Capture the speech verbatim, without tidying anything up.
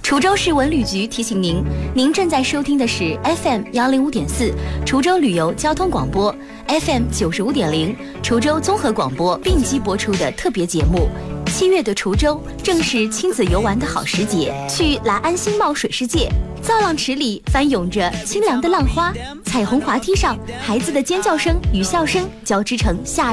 滁州市文旅局提醒您，您正在收听的是 F M 幺零五点四滁州旅游交通广播 ，F M 九十五点零滁州综合广播并机播出的特别节目。七月的滁州正是亲子游玩的好时节，去来安新茂水世界，造浪池里翻涌着清凉的浪花，彩虹滑梯上孩子的尖叫声与笑声交织成夏